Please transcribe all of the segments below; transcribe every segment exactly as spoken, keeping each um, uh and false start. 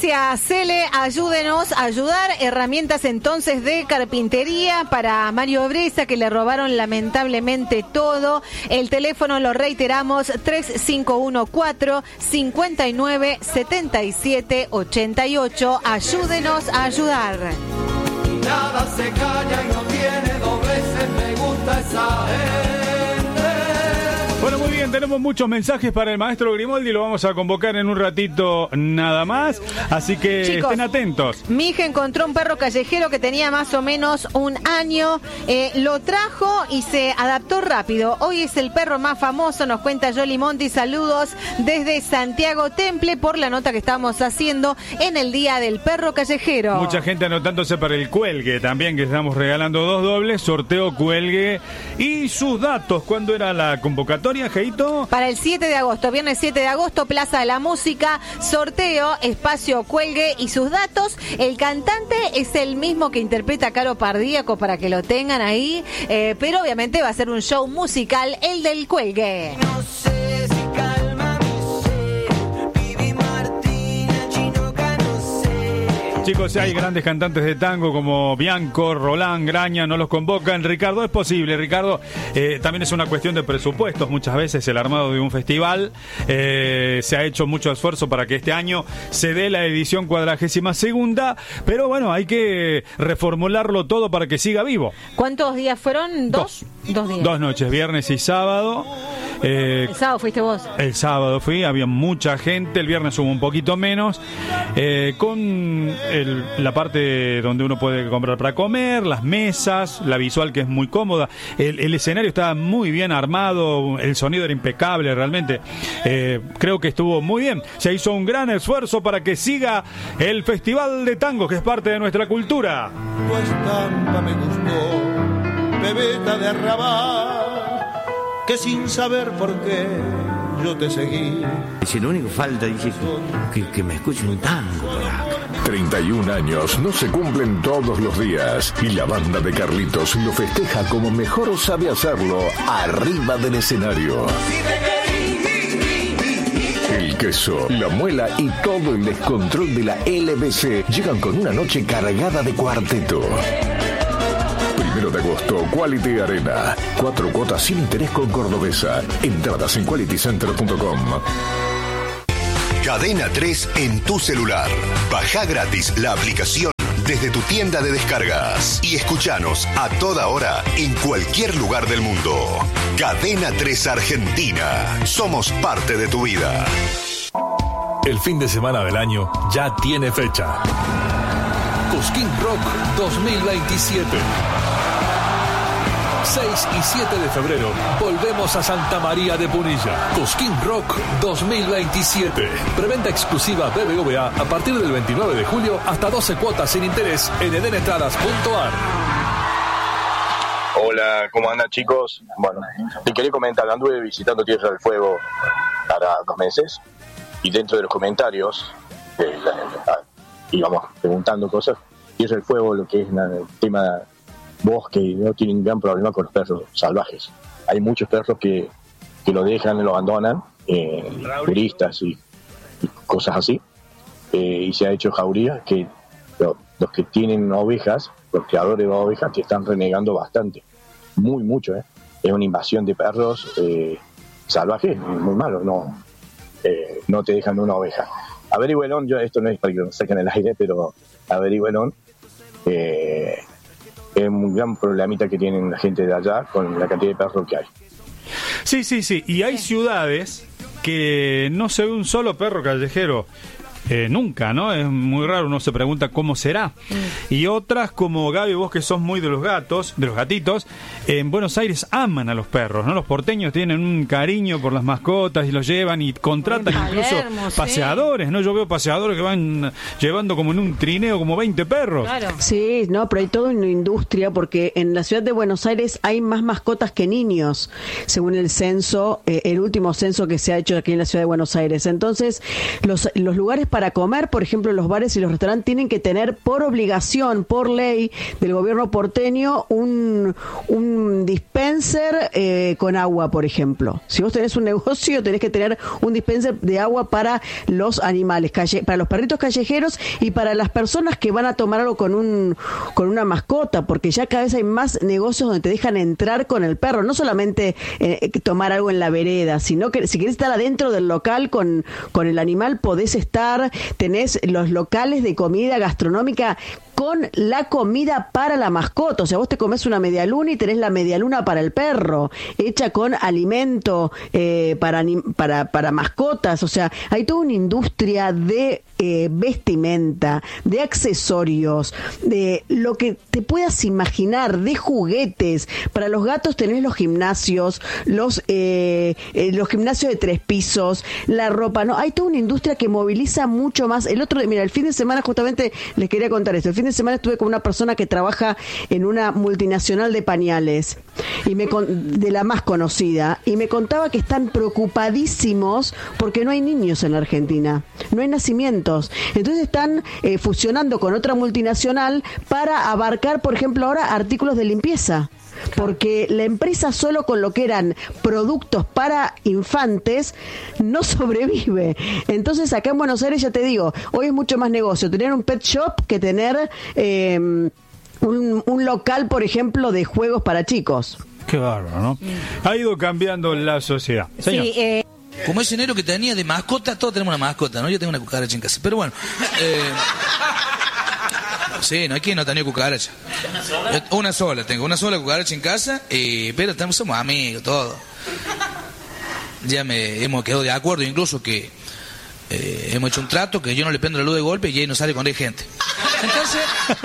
Gracias, Cele. Ayúdenos a ayudar. Herramientas entonces de carpintería para Mario Bresa, que le robaron lamentablemente todo. El teléfono lo reiteramos, tres cinco uno cuatro, cinco nueve, siete siete ocho ocho. Ayúdenos a ayudar. Nada se calla y no tiene dobleces, me gusta esa gente. Bueno, muy bien, tenemos muchos mensajes para el maestro Grimoldi, lo vamos a convocar en un ratito nada más, así que Chicos, estén atentos. Mi hija encontró un perro callejero que tenía más o menos un año, eh, lo trajo y se adaptó rápido. Hoy es el perro más famoso, nos cuenta Yoli Monti. Saludos desde Santiago Temple por la nota que estamos haciendo en el Día del Perro Callejero. Mucha gente anotándose para el cuelgue también, que estamos regalando dos dobles, sorteo cuelgue y sus datos. ¿Cuándo era la convocatoria, Geito? Para el siete de agosto, viernes siete de agosto, Plaza de la Música, sorteo, espacio cuelgue y sus datos. El cantante es el mismo que interpreta a Caro Pardíaco, para que lo tengan ahí, eh, pero obviamente va a ser un show musical, el del cuelgue. No sé si calma mi sed, Vivi Martina, Chinoca, no sé. Chicos, hay grandes cantantes de tango como Bianco, Roland, Graña, no los convocan. Ricardo, es posible, Ricardo, eh, también es una cuestión de presupuestos. Muchas veces el armado de un festival, eh, se ha hecho mucho esfuerzo para que este año se dé la edición cuadragésima segunda, pero bueno, hay que reformularlo todo para que siga vivo. ¿Cuántos días fueron? ¿Dos? Dos, Dos días. Dos noches, viernes y sábado. Eh, El sábado fuiste vos. El sábado fui, había mucha gente, el viernes hubo un poquito menos, eh, con el, la parte donde uno puede comprar para comer, las mesas, la visual que es muy cómoda, el, el escenario estaba muy bien armado, el sonido era impecable realmente, eh, creo que estuvo muy bien, se hizo un gran esfuerzo para que siga el Festival de Tango, que es parte de nuestra cultura. Tu estampa me gustó, bebeta de arrabal, que sin saber por qué yo te seguí. Si lo único que falta, dice, que, que me escuchen un tango por acá. treinta y un años no se cumplen todos los días y la banda de Carlitos lo festeja como mejor sabe hacerlo, arriba del escenario. El queso, la muela y todo el descontrol de la L B C llegan con una noche cargada de cuarteto. Primero de agosto, Quality Arena. Cuatro cuotas sin interés con Cordobesa. Entradas en quality center punto com. Cadena tres en tu celular. Baja gratis la aplicación desde tu tienda de descargas y escuchanos a toda hora en cualquier lugar del mundo. Cadena tres Argentina. Somos parte de tu vida. El fin de semana del año ya tiene fecha. Cosquín Rock dos mil veintisiete. seis y siete de febrero, volvemos a Santa María de Punilla. Cosquín Rock dos mil veintisiete. Preventa exclusiva B B V A a partir del veintinueve de julio hasta doce cuotas sin interés en edenetradas punto ar. Hola, ¿cómo andan, chicos? Bueno, te quería comentar, anduve visitando Tierra del Fuego para dos meses y dentro de los comentarios eh, la, la, íbamos preguntando cosas. Tierra del Fuego, lo que es la, el tema bosque, no tienen gran problema con los perros salvajes. Hay muchos perros que, que lo dejan, lo abandonan, eh, turistas y, y cosas así, eh, y se ha hecho jauría que lo, los que tienen ovejas, los criadores de ovejas, te están renegando bastante, muy mucho, ¿eh? Es una invasión de perros eh, salvajes, muy malo, no, eh, no te dejan una oveja. Averigüenlo, yo esto no es para que lo saquen el aire, pero averigüenlo. Eh, es un gran problemita que tienen la gente de allá con la cantidad de perros que hay. Sí, sí, sí, y hay ciudades que no se ve un solo perro callejero. Eh, nunca, ¿no? Es muy raro, uno se pregunta cómo será. Mm. Y otras como Gaby, vos que sos muy de los gatos, de los gatitos, en Buenos Aires aman a los perros, ¿no? Los porteños tienen un cariño por las mascotas y los llevan y contratan incluso Palermo, paseadores, sí. ¿No? Yo veo paseadores que van llevando como en un trineo como veinte perros. Claro. Sí, no, pero hay toda una industria porque en la ciudad de Buenos Aires hay más mascotas que niños, según el censo, eh, el último censo que se ha hecho aquí en la ciudad de Buenos Aires. Entonces, los, los lugares para para comer, por ejemplo, los bares y los restaurantes tienen que tener por obligación, por ley del gobierno porteño, un, un dispenser eh, con agua, por ejemplo. Si vos tenés un negocio, tenés que tener un dispenser de agua para los animales, calle, para los perritos callejeros y para las personas que van a tomar algo con un con una mascota, porque ya cada vez hay más negocios donde te dejan entrar con el perro, no solamente eh, tomar algo en la vereda, sino que si querés estar adentro del local con, con el animal, podés estar, tenés los locales de comida gastronómica con la comida para la mascota. O sea, vos te comés una medialuna y tenés la medialuna para el perro, hecha con alimento eh, para, para, para mascotas. O sea, hay toda una industria de eh, vestimenta, de accesorios, de lo que te puedas imaginar, de juguetes. Para los gatos tenés los gimnasios, los, eh, eh, los gimnasios de tres pisos, la ropa. No, hay toda una industria que moviliza mucho más. El otro, mira, el fin de semana justamente les quería contar esto. El fin de semana estuve con una persona que trabaja en una multinacional de pañales y me con, de la más conocida, y me contaba que están preocupadísimos porque no hay niños en la Argentina, no hay nacimientos. Entonces están eh, fusionando con otra multinacional para abarcar, por ejemplo, ahora artículos de limpieza. Porque la empresa solo con lo que eran productos para infantes no sobrevive. Entonces acá en Buenos Aires, ya te digo, hoy es mucho más negocio tener un pet shop que tener eh, un, un local, por ejemplo, de juegos para chicos. Qué bárbaro, ¿no? Ha ido cambiando la sociedad. Señor. Sí, eh... Como ese enero que tenía de mascota, todos tenemos una mascota, ¿no? Yo tengo una cucaracha en casa. Pero bueno... Eh... Sí, no hay quien no tenía cucaracha. Yo, una sola, tengo una sola cucaracha en casa, eh, pero estamos, somos amigos, todo. Ya me hemos quedado de acuerdo, incluso que eh, hemos hecho un trato que yo no le prendo la luz de golpe y ella no sale cuando hay gente. Entonces...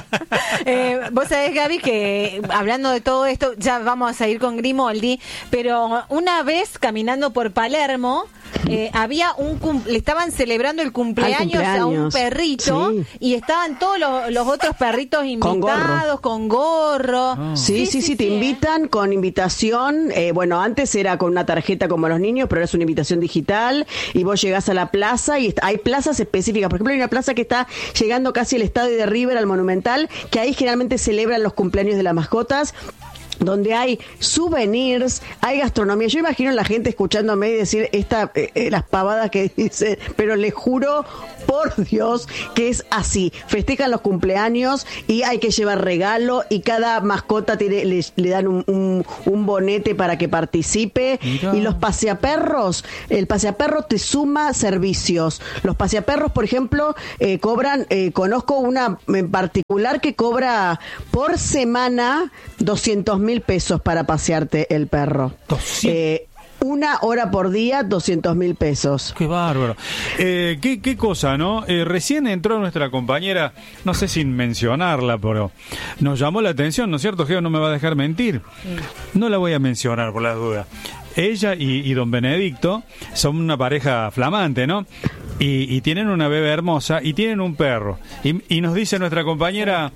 eh, vos sabés, Gaby, que hablando de todo esto, ya vamos a ir con Grimoldi, pero una vez caminando por Palermo, Eh, había un cum- le estaban celebrando el cumpleaños, cumpleaños. a un perrito, sí. Y estaban todos los, los otros perritos invitados con gorro, con gorro. Oh. Sí, sí, sí, sí, sí, te sí, invitan eh. con invitación. Eh, bueno, antes era con una tarjeta como los niños, pero ahora es una invitación digital y vos llegás a la plaza y hay plazas específicas. Por ejemplo, hay una plaza que está llegando casi al estadio de River, al Monumental, que ahí generalmente celebran los cumpleaños de las mascotas, donde hay souvenirs, hay gastronomía. Yo imagino a la gente escuchándome y decir esta, eh, las pavadas que dice, pero les juro por Dios que es así. Festejan los cumpleaños y hay que llevar regalo y cada mascota tiene, le, le dan un, un, un bonete para que participe. Mira. Y los paseaperros, el paseaperro te suma servicios. Los paseaperros, por ejemplo, eh, cobran, eh, conozco una en particular que cobra por semana doscientos mil pesos para pasearte el perro. Eh, una hora por día, doscientos mil pesos. Qué bárbaro. Eh, qué, qué cosa, ¿no? Eh, recién entró nuestra compañera, no sé sin mencionarla, pero nos llamó la atención, ¿no es cierto? Geo no me va a dejar mentir. No la voy a mencionar por las dudas. Ella y, y don Benedicto son una pareja flamante, ¿no? Y, y tienen una bebé hermosa y tienen un perro. Y, y nos dice nuestra compañera...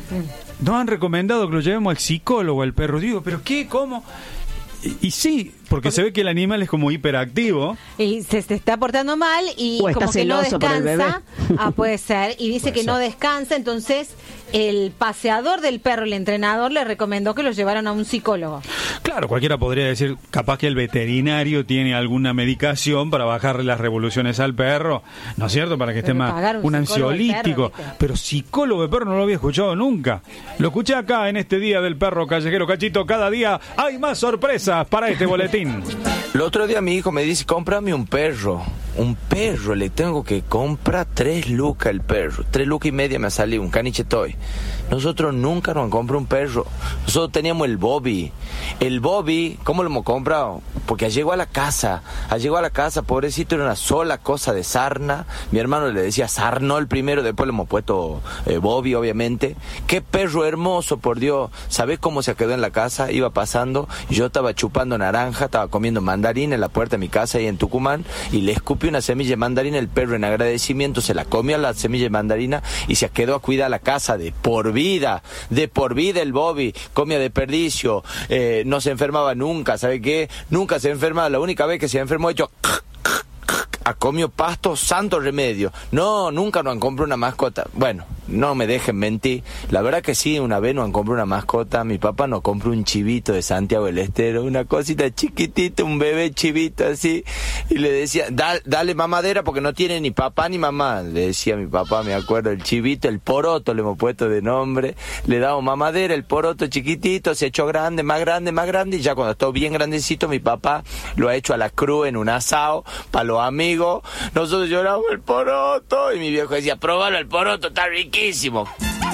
Nos han recomendado que lo llevemos al psicólogo, al perro. Digo, ¿pero qué? ¿Cómo? Y, y sí, porque se ve que el animal es como hiperactivo. Y se, se está portando mal y o como que no descansa. Ah, puede ser. Y dice puede que ser. no descansa, entonces el paseador del perro, el entrenador, le recomendó que lo llevaran a un psicólogo. Claro, cualquiera podría decir, capaz que el veterinario tiene alguna medicación para bajarle las revoluciones al perro, ¿no es cierto? Para que esté más un, un ansiolítico. Perro, pero psicólogo de perro no lo había escuchado nunca. Lo escuché acá en este día del perro callejero. Cachito, cada día hay más sorpresas para este boletín. El otro día mi hijo me dice, cómprame un perro. Un perro, le tengo que comprar tres lucas el perro. Tres lucas y media me ha salido, un caniche toy. Nosotros nunca nos han comprado un perro. Nosotros teníamos el Bobby. El Bobby, ¿cómo lo hemos comprado? Porque llegó a la casa. Llegó a la casa, pobrecito, era una sola cosa de sarna. Mi hermano le decía sarno el primero, después le hemos puesto eh, Bobby, obviamente. Qué perro hermoso, por Dios. ¿Sabés cómo se quedó en la casa? Iba pasando, y yo estaba chupando naranja, estaba comiendo mandarina en la puerta de mi casa ahí en Tucumán, y le escupí una semilla de mandarina. El perro, en agradecimiento, se la comió la semilla de mandarina y se quedó a cuidar la casa de por vida, de por vida. El Bobby comía de perdicio, eh, no se enfermaba nunca, ¿sabe qué? Nunca se enfermaba. La única vez que se enfermó, yo ha comido pasto, santo remedio. No, nunca nos han comprado una mascota. Bueno, no me dejen mentir. La verdad que sí, una vez nos han comprado una mascota. Mi papá nos compró un chivito de Santiago del Estero, una cosita chiquitita, un bebé chivito así. Y le decía, da, dale mamadera porque no tiene ni papá ni mamá. Le decía a mi papá, me acuerdo, el chivito, el poroto le hemos puesto de nombre. Le damos mamadera, el poroto chiquitito, se echó grande, más grande, más grande. Y ya cuando estuvo bien grandecito, mi papá lo ha hecho a la cruz en un asado para los amigos. Nosotros lloramos el poroto y mi viejo decía, probalo el poroto, está riquísimo.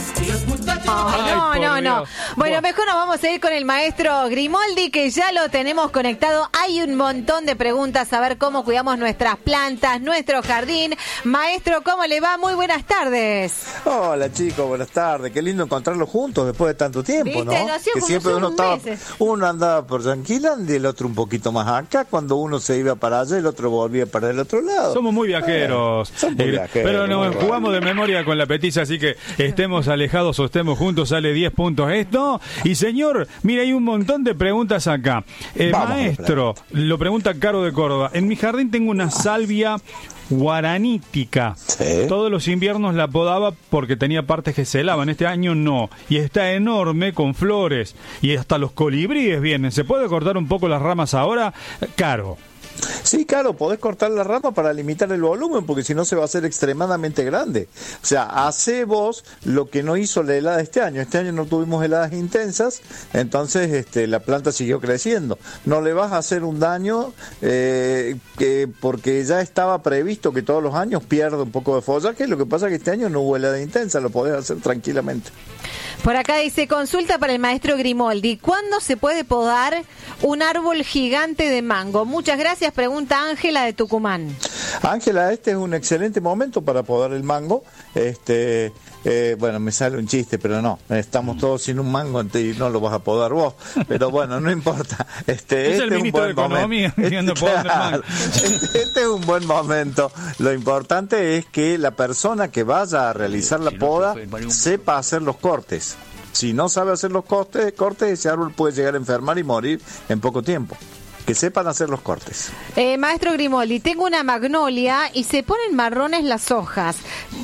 Oh, no, Ay, no, no. Dios. Bueno, mejor nos vamos a ir con el maestro Grimoldi, que ya lo tenemos conectado. Hay un montón de preguntas, a ver cómo cuidamos nuestras plantas, nuestro jardín. Maestro, ¿cómo le va? Muy buenas tardes. Hola chicos, buenas tardes. Qué lindo encontrarlos juntos después de tanto tiempo, ¿no? ¿Viste? No, sí, Que como siempre son uno estaba, meses. uno andaba por Yanquilandia y el otro un poquito más acá. Cuando uno se iba para allá, el otro volvía para el otro lado. Somos muy viajeros, Eh, somos Eh, viajeros, pero nos muy jugamos de memoria con la petiza, así que estemos alejados o estemos juntos, sale diez puntos esto. Y señor, mira, hay un montón de preguntas acá. Eh, Vamos a maestro, lo pregunta Caro de Córdoba. En mi jardín tengo una salvia guaranítica. Sí. Todos los inviernos la podaba porque tenía partes que se helaban. Este año no. Y está enorme con flores. Y hasta los colibríes vienen. ¿Se puede cortar un poco las ramas ahora? Caro. Sí, claro, podés cortar la rama para limitar el volumen, porque si no se va a hacer extremadamente grande. O sea, hace vos lo que no hizo la helada este año. Este año no tuvimos heladas intensas, entonces este, la planta siguió creciendo. No le vas a hacer un daño eh, que porque ya estaba previsto que todos los años pierda un poco de follaje. Lo que pasa es que este año no hubo helada intensa, lo podés hacer tranquilamente. Por acá dice, consulta para el maestro Grimoldi. ¿Cuándo se puede podar un árbol gigante de mango? Muchas gracias, pregunta Ángela de Tucumán. Ángela, este es un excelente momento para podar el mango. Este, eh, bueno, me sale un chiste, pero no, estamos todos sin un mango y no lo vas a podar vos. Pero bueno, no importa. Este, Es este el ministro de Economía. Este, viendo podar el mango. este, este es un buen momento. Lo importante es que la persona que vaya a realizar la poda sepa hacer los cortes. Si no sabe hacer los cortes, cortes, ese árbol puede llegar a enfermar y morir en poco tiempo. Que sepan hacer los cortes. Eh, maestro Grimoldi, tengo una magnolia y se ponen marrones las hojas.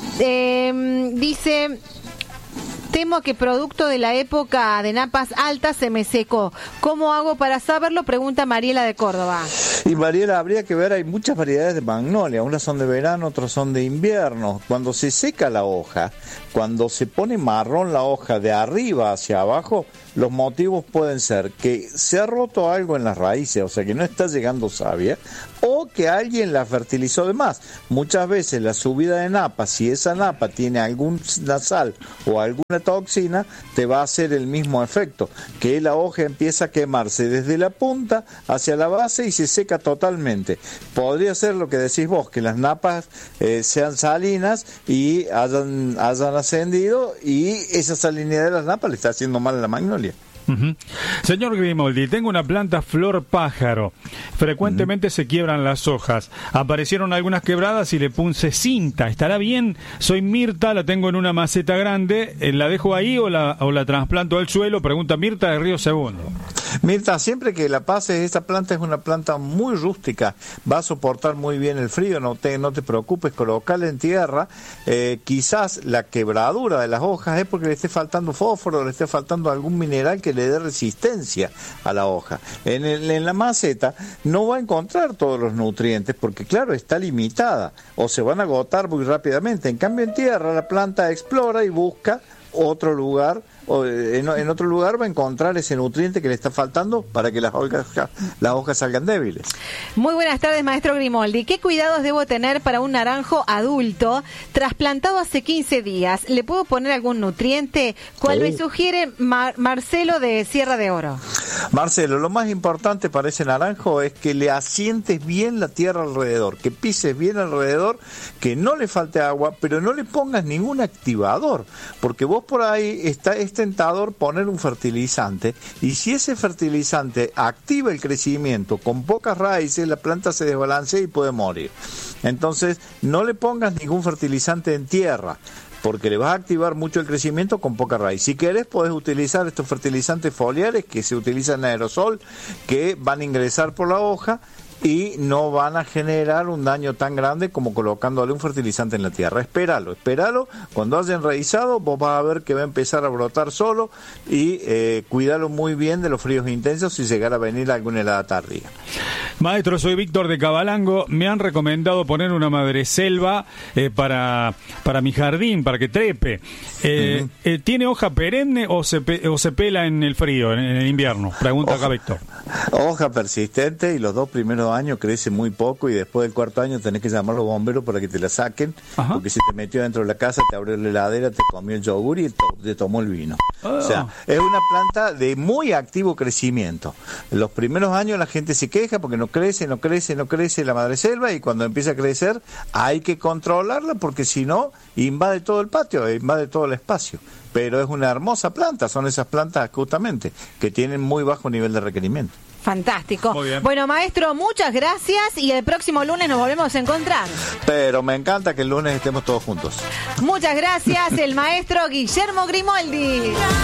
Eh, dice, temo que producto de la época de napas altas se me secó. ¿Cómo hago para saberlo? Pregunta Mariela de Córdoba. Y Mariela, habría que ver, hay muchas variedades de magnolia, unas son de verano, otras son de invierno. Cuando se seca la hoja, cuando se pone marrón la hoja de arriba hacia abajo, los motivos pueden ser que se ha roto algo en las raíces, o sea que no está llegando savia, o que alguien la fertilizó de más. Muchas veces la subida de napa, si esa napa tiene alguna sal o alguna toxina, te va a hacer el mismo efecto, que la hoja empieza a quemarse desde la punta hacia la base y se seca totalmente. Podría ser lo que decís vos, que las napas eh, sean salinas y hayan, hayan ascendido y esa salinidad de las napas le está haciendo mal a la magnolia. Uh-huh. Señor Grimoldi, tengo una planta flor pájaro. Frecuentemente uh-huh. se quiebran las hojas. Aparecieron algunas quebradas y le puse cinta. ¿Estará bien? Soy Mirta, la tengo en una maceta grande. ¿La dejo ahí o la, o la trasplanto al suelo? Pregunta Mirta de Río Segundo. Mirta, siempre que la pases, esta planta es una planta muy rústica, va a soportar muy bien el frío, no te, no te preocupes, colocala en tierra. Eh, quizás la quebradura de las hojas es porque le esté faltando fósforo, le esté faltando algún mineral que le dé resistencia a la hoja. En, el, en la maceta no va a encontrar todos los nutrientes porque, claro, está limitada o se van a agotar muy rápidamente. En cambio, en tierra la planta explora y busca otro lugar, o en, en otro lugar va a encontrar ese nutriente que le está faltando para que las hojas, las hojas salgan débiles. Muy buenas tardes, maestro Grimoldi. ¿Qué cuidados debo tener para un naranjo adulto trasplantado hace quince días? ¿Le puedo poner algún nutriente? ¿Cuál sí. me sugiere Mar- Marcelo de Sierra de Oro? Marcelo, lo más importante para ese naranjo es que le asientes bien la tierra alrededor, que pises bien alrededor, que no le falte agua, pero no le pongas ningún activador, porque vos por ahí está, es tentador poner un fertilizante, y si ese fertilizante activa el crecimiento con pocas raíces, la planta se desbalancea y puede morir. Entonces, no le pongas ningún fertilizante en tierra, porque le vas a activar mucho el crecimiento con poca raíz. Si querés, podés utilizar estos fertilizantes foliares que se utilizan en aerosol, que van a ingresar por la hoja, y no van a generar un daño tan grande como colocándole un fertilizante en la tierra. Espéralo, espéralo, cuando hayan raizado vos vas a ver que va a empezar a brotar solo y eh, cuidarlo muy bien de los fríos intensos si llegara a venir alguna helada tardía. Maestro, soy Víctor de Cabalango. Me han recomendado poner una madreselva eh, para, para mi jardín, para que trepe. Eh, uh-huh. eh, ¿Tiene hoja perenne o se, pe- o se pela en el frío, en, en el invierno? Pregunta acá Víctor. Hoja persistente, y los dos primeros años crece muy poco y después del cuarto año tenés que llamar a los bomberos para que te la saquen. Ajá. Porque si te metió dentro de la casa, te abrió la heladera, te comió el yogur y to- te tomó el vino. Oh. O sea, es una planta de muy activo crecimiento. Los primeros años la gente se queja porque no crece, no crece, no crece la madreselva, y cuando empieza a crecer hay que controlarla porque si no invade todo el patio, invade todo el espacio. Pero es una hermosa planta, son esas plantas justamente que tienen muy bajo nivel de requerimiento. Fantástico. Bueno, maestro, muchas gracias y el próximo lunes nos volvemos a encontrar. Pero me encanta que el lunes estemos todos juntos. Muchas gracias, el maestro Guillermo Grimoldi.